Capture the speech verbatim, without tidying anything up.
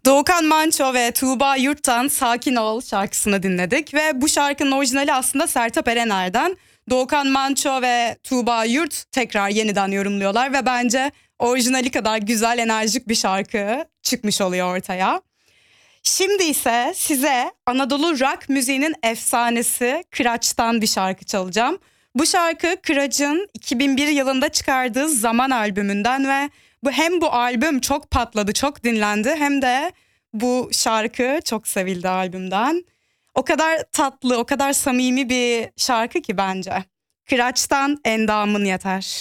Doğukan Manço ve Tuğba Yurt'tan Sakin Ol şarkısını dinledik ve bu şarkının orijinali aslında Sertab Erener'den. Doğukan Manço ve Tuğba Yurt tekrar yeniden yorumluyorlar ve bence orijinali kadar güzel, enerjik bir şarkı çıkmış oluyor ortaya. Şimdi ise size Anadolu rock müziğinin efsanesi Kıraç'tan bir şarkı çalacağım. Bu şarkı Kıraç'ın iki bin bir yılında çıkardığı Zaman albümünden ve bu hem bu albüm çok patladı, çok dinlendi, hem de bu şarkı çok sevildi albümden. O kadar tatlı, o kadar samimi bir şarkı ki bence. Kıraç'tan Endamın Yeter.